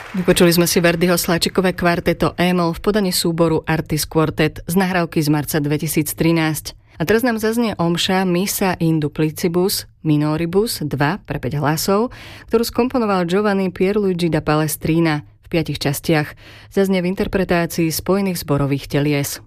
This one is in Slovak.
Vypočuli sme si Verdiho sláčikové kvarteto E-moll v podaní súboru Artis Quartet z nahrávky z marca 2013. A teraz nám zaznie omša Missa in Duplicibus Minoribus 2 pre 5 hlasov, ktorú skomponoval Giovanni Pierluigi da Palestrina v 5 častiach. Zaznie v interpretácii spojených zborových telies.